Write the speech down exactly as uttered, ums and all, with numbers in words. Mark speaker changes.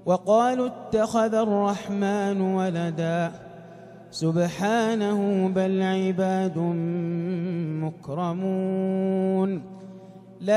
Speaker 1: وقالوا اتخذ الرحمن ولدا سبحانه بل عباد مكرمون